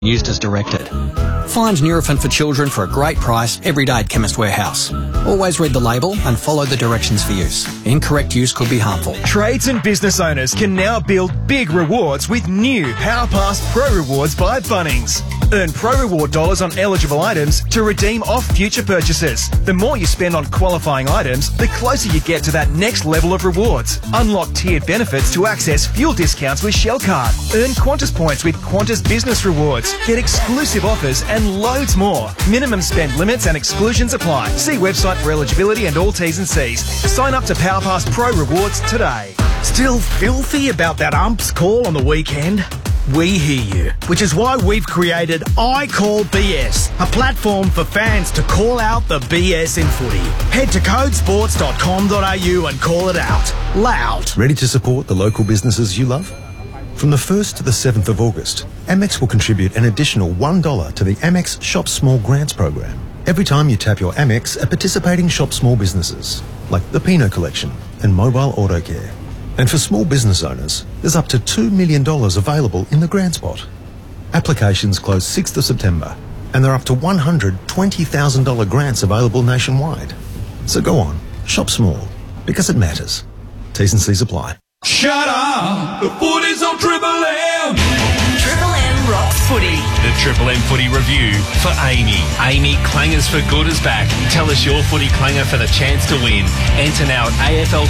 Used as directed. Find Nurofen for children for a great price every day at Chemist Warehouse. Always read the label and follow the directions for use. Incorrect use could be harmful. Trades and business owners can now build big rewards with new PowerPass Pro Rewards by Bunnings. Earn Pro Reward dollars on eligible items to redeem off future purchases. The more you spend on qualifying items, the closer you get to that next level of rewards. Unlock tiered benefits to access fuel discounts with Shell Card. Earn Qantas points with Qantas Business Rewards. Get exclusive offers and loads more. Minimum spend limits and exclusions apply. See website for eligibility and all T's and C's. Sign up to PowerPass Pro Rewards today. Still filthy about that umps call on the weekend? We hear you, which is why we've created I Call BS, a platform for fans to call out the BS in footy. Head to codesports.com.au and call it out loud. Ready to support the local businesses you love? From the 1st to the 7th of August, Amex will contribute an additional $1 to the Amex Shop Small Grants program every time you tap your Amex at participating Shop Small businesses, like the Pinot Collection and Mobile Auto Care. And for small business owners, there's up to $2 million available in the grant spot. Applications close 6th of September, and there are up to $120,000 grants available nationwide. So go on, shop small, because it matters. T's and C's apply. Shut up! The footy's on Triple M! Triple M rocks footy. The Triple M footy review for Amy. Amy, Clangers for Good is back. Tell us your footy clanger for the chance to win. Enter now at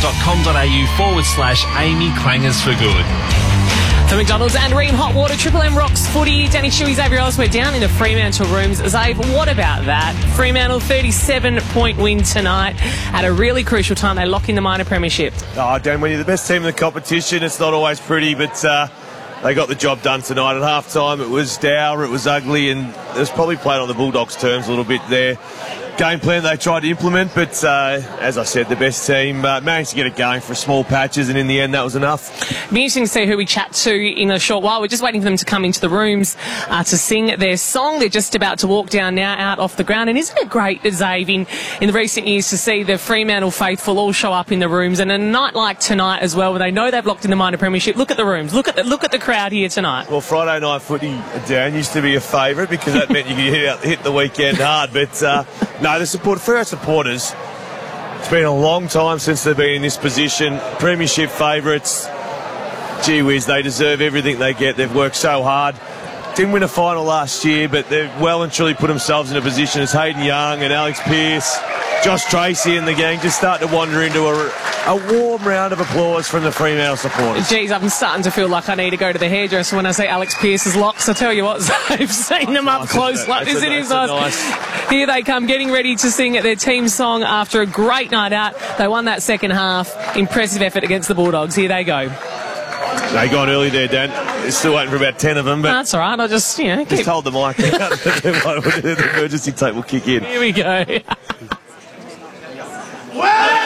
afl.com.au/Amy Clangers for Good. For McDonald's and Ream Hot Water, Triple M rocks footy. Danny Shuey, Xavier Ellis, we're down in the Fremantle rooms. Xav, what about that? Fremantle 37-point win tonight at a really crucial time. They lock in the minor premiership. Oh, Dan, when you're the best team in the competition, it's not always pretty, but they got the job done tonight. At half-time, it was dour, it was ugly, and it was probably played on the Bulldogs' terms a little bit there. Game plan they tried to implement, but as I said, the best team managed to get it going for small patches, and in the end that was enough. It'll be interesting to see who we chat to in a short while. We're just waiting for them to come into the rooms to sing their song. They're just about to walk down now out off the ground, and isn't it great, Xav, in the recent years to see the Fremantle faithful all show up in the rooms, and a night like tonight as well, when they know they've locked in the minor premiership. Look at the rooms, look at the crowd here tonight. Well, Friday night footy, Dan, used to be a favourite because that meant you could hit the weekend hard, but no, for our supporters, it's been a long time since they've been in this position. Premiership favourites, gee whiz, they deserve everything they get. They've worked so hard. Didn't win a final last year, but they've well and truly put themselves in a position as Hayden Young and Alex Pearce, Josh Tracy and the gang just start to wander into a warm round of applause from the Fremantle supporters. Geez, I'm starting to feel like I need to go to the hairdresser when I see Alex Pearce's locks. I tell you what, I've seen them up close like this. It is nice. Here they come, getting ready to sing their team song after a great night out. They won that second half. Impressive effort against the Bulldogs. Here they go. They got early there, Dan. They're still waiting for about 10 of them. But that's all right. I'll just, just hold the mic out. The emergency tape will kick in. Here we go. Well!